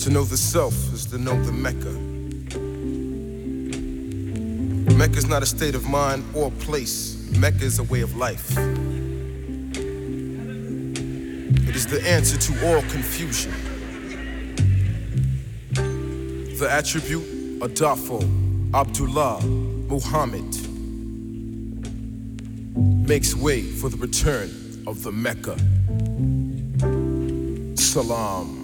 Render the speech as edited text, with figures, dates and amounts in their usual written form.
To know the self is to know the Mecca. Mecca is not a state of mind or place. Mecca is a way of life. It is the answer to all confusion. The attribute, Adafo, Abdullah, Muhammad, makes way for the return of the Mecca. Salam.